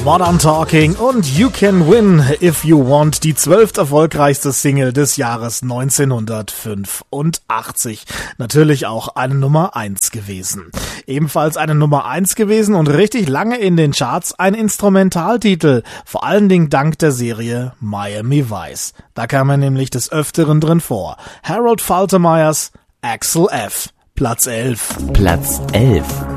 Modern Talking und You Can Win If You Want, die 12. erfolgreichste Single des Jahres 1985. Natürlich auch eine Nummer 1 gewesen. Ebenfalls eine Nummer 1 gewesen und richtig lange in den Charts ein Instrumentaltitel, vor allen Dingen dank der Serie Miami Vice. Da kam er nämlich des Öfteren drin vor. Harold Faltermeyers Axel F. Platz 11. Platz 11.